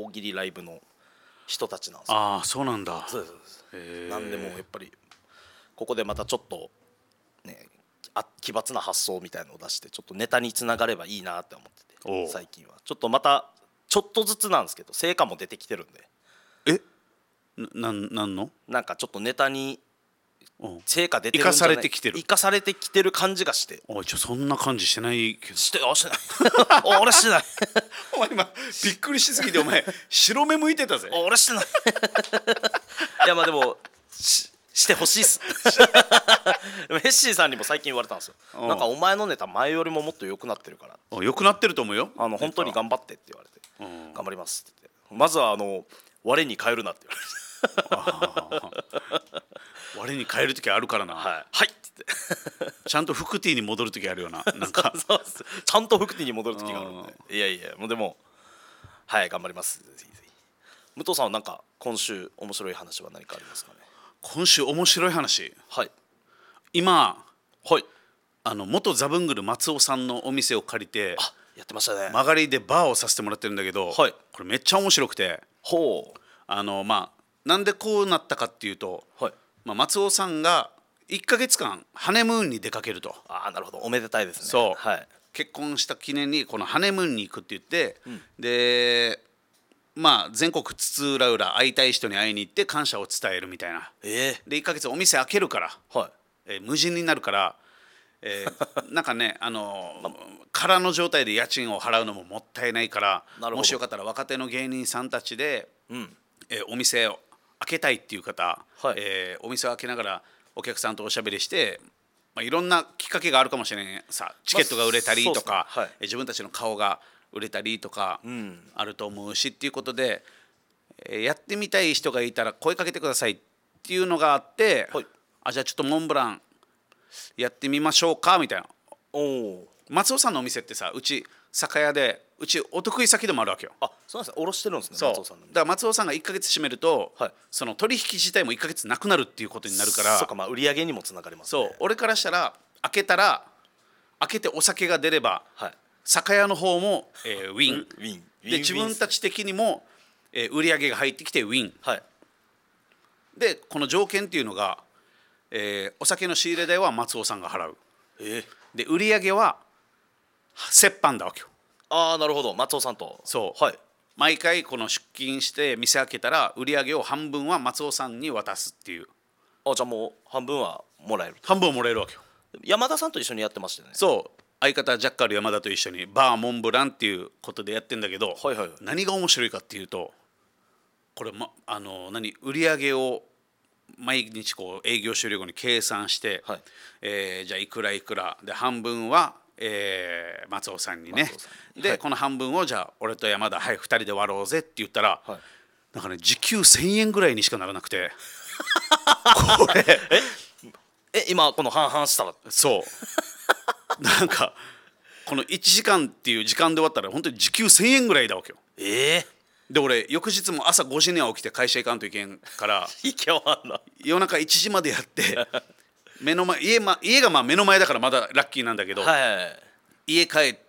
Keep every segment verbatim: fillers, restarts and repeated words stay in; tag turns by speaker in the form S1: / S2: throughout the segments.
S1: 大喜利ライブの人たちなんですよ。
S2: ああそうなんだ。
S1: そうですそうです。
S2: へー
S1: なんでもうやっぱりここでまたちょっとねあ奇抜な発想みたいのを出してちょっとネタにつながればいいなって思って
S2: おう
S1: て、最近はちょっとまたちょっとずつなんですけど成果も出てきてるんで、
S2: えななんなんの
S1: なんかちょっとネタに
S2: うん
S1: 成果出てるんじゃない、
S2: 生かされてきてる
S1: 生かされてきてる感じがして
S2: おいちょそんな感じしてないけど
S1: してあしてない俺してない
S2: お前今びっくりしすぎてお前白目向いてたぜ。
S1: 俺してないいやまあでも し, してほしいっすでもヘッシーさんにも最近言われたんですよ。
S2: うん
S1: なんかお前のネタ前よりももっと良くなってるから
S2: お良くなってると思うよ。
S1: あの本当に頑張ってって言われて、
S2: うん
S1: 頑張りますって言って、まずはあの我に変えるなって言われて
S2: 我に変える時あるからな、
S1: はいはいって言って
S2: ちゃんとフクティーに戻る時あるよななんか
S1: そうですちゃんとフクティに戻る時があるんで、いやいやもうでもはい頑張ります。ぜひぜひ。武藤さんはなんか今週面白い話は何かありますかね。
S2: 今週面白い話、
S1: はい
S2: 今
S1: はい
S2: あの元ザブングル松尾さんのお店を借りて
S1: あやってましたね。
S2: 曲がりでバーをさせてもらってるんだけど、
S1: はい
S2: これめっちゃ面白くて、
S1: ほ
S2: あのまあなんでこうなったかっていうと、
S1: うはい
S2: まあ、松尾さんがいっかげつかんハネムーンに出かけると。
S1: ああなるほどおめでたいですね。
S2: そう
S1: はい
S2: 結婚した記念にこのハネムーンに行くって言って、でまあ全国津々浦々会いたい人に会いに行って感謝を伝えるみたいな。
S1: ええ
S2: でいっかげつお店開けるから、
S1: はい
S2: えー無人になるから、えーなんかねあのー空の状態で家賃を払うのももったいないから、
S1: なるほど
S2: もしよかったら若手の芸人さんたちで、
S1: うん
S2: えーお店を開けたいっていう方、
S1: はい
S2: えーお店を開けながらお客さんとおしゃべりして、まあ、いろんなきっかけがあるかもしれないさ、チケットが売れたりとか、
S1: まあそうですねはい
S2: えー自分たちの顔が売れたりとか
S1: ん
S2: あると思うしっていうことで、えーやってみたい人がいたら声かけてくださいっていうのがあって、
S1: はい
S2: あじゃあちょっとモンブランやってみましょうかみたいな。
S1: おお
S2: 松尾さんのお店ってさ、うち酒屋でうちお得意先でもあるわけよ。
S1: あそうなんですね。おろしてるんですね
S2: そう
S1: 松尾さんの
S2: だから松尾さんがいっかげつ閉めると、
S1: はい
S2: その取引自体もいっかげつなくなるっていうことになるから
S1: そうかまあ売り上げにもつながりますね。
S2: そう俺からしたら開けたら開けてお酒が出れば
S1: はい
S2: 酒屋の方も、えーウィン
S1: ウィンウィン
S2: で自分たち的にも、えー売り上げが入ってきてウィン
S1: はい
S2: でこの条件っていうのが、えーお酒の仕入れ代は松尾さんが払う
S1: えー、
S2: で売り上げは折半だわけよ。
S1: ああなるほど松尾さんと
S2: そう
S1: はい
S2: 毎回この出勤して店開けたら売り上げを半分は松尾さんに渡すっていう。
S1: あじゃあもう半分はもらえると。
S2: 半分をもらえるわけよ。
S1: 山田さんと一緒にやってましたよね。
S2: そう相方ジャッカル山田と一緒にバーモンブランっていうことでやってんだけど、
S1: はいはい
S2: 何が面白いかっていうとこれ、ま、あの何売り上げを毎日こう営業終了後に計算して、
S1: はい
S2: えーじゃあいくらいくらで半分は、えー松尾さんにね
S1: 松尾さんに
S2: で、
S1: はい
S2: この半分をじゃあ俺と山田はいふたりで割ろうぜって言ったら、
S1: はい
S2: なんかね時給せんえんぐらいにしかならなくてこれ
S1: え今この半々したら
S2: そうなんかこのいちじかんっていう時間で終わったら本当に時給せんえんぐらいだわけよ。
S1: ええ
S2: で俺翌日も朝ごじには起きて会社行かんといけんから
S1: いけわんな
S2: 夜中いちじまでやって目の前 家,、ま、家がまあ目の前だからまだラッキーなんだけど、
S1: はい
S2: 家帰って、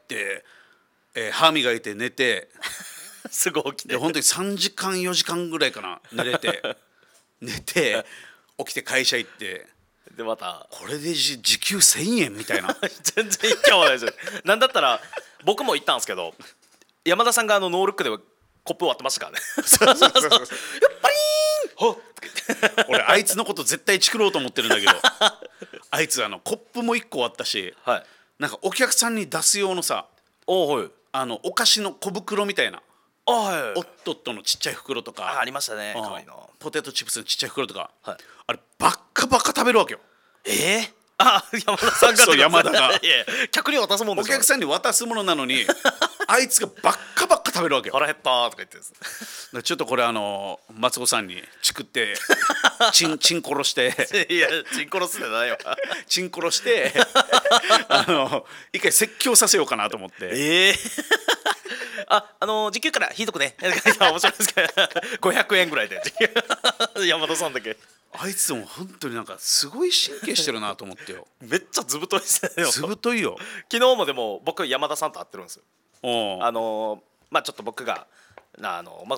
S2: えー歯磨いて寝て
S1: すぐ起きて
S2: で本当にさんじかんよじかんぐらいかな寝れて寝て起きて会社行って
S1: でまた
S2: これでじ時給せんえんみたいな
S1: 全然いけわないですよなんだったら僕も行ったんですけど山田さんがあのノールックでコップ割ってましたからね
S2: そうそうそうそう
S1: やっぱりーんほっ
S2: 俺あいつのこと絶対チクろうと思ってるんだけどあいつあのコップもいっこあったし
S1: はい
S2: なんかお客さんに出す用のさ
S1: おおはい
S2: あのお菓子の小袋みたいな
S1: あはい
S2: おっとっとのちっちゃい袋と
S1: あ
S2: か
S1: ありましたね
S2: うん
S1: かわいいの
S2: ポテトチップスのちっちゃい袋とか、
S1: はい
S2: あれバッカバカ食べるわけよ。
S1: ええあ山田さんが
S2: そう山田が
S1: いや客に渡すもんです
S2: お客さんに渡すものなのにあいつがバッカバカ食べるわけよ。
S1: 腹減ったーとか言ってです
S2: でちょっとこれあの松尾さんにチクってチンチン殺して
S1: いやチン殺すでないわ
S2: チン殺してあの一回説教させようかなと思って。
S1: ええああの時給から引いとくね面白いですけどごひゃくえんぐらいで時給山田さんだけ
S2: あいつも本当になんかすごい神経してるなと思ってよ。
S1: めっちゃずぶといですね
S2: ずぶといよ。
S1: 昨日もでも僕山田さんと会ってるんですよ。
S2: おう
S1: あのまあちょっと僕があの、まあ、